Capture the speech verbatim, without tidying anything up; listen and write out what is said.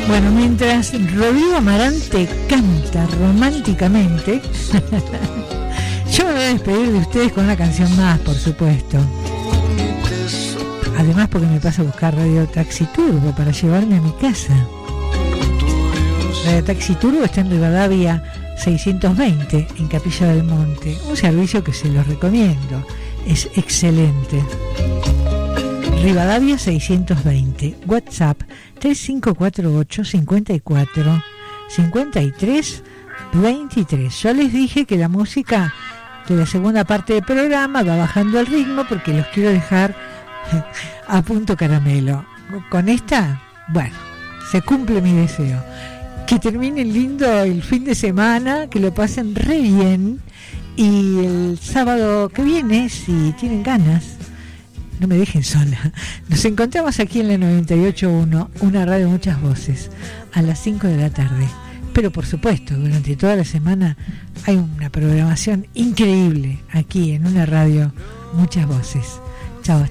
Bueno, mientras Rodrigo Amarante canta románticamente, yo me voy a despedir de ustedes con una canción más, por supuesto. Además, porque me paso a buscar Radio Taxi Turbo para llevarme a mi casa. Radio Taxi Turbo está en Rivadavia seiscientos veinte, en Capilla del Monte. Un servicio que se los recomiendo. Es excelente. Rivadavia seiscientos veinte. WhatsApp tres cinco cuatro ocho, cinco cuatro, cinco tres, veintitrés. Yo les dije que la música de la segunda parte del programa va bajando el ritmo porque los quiero dejar a punto caramelo. Con esta, bueno, se cumple mi deseo. Que terminen lindo el fin de semana, que lo pasen re bien, y el sábado que viene, si tienen ganas, no me dejen sola. Nos encontramos aquí en la noventa y ocho punto uno, una radio de muchas voces, a las cinco de la tarde. Pero por supuesto, durante toda la semana hay una programación increíble aquí en una radio, muchas voces. Chao.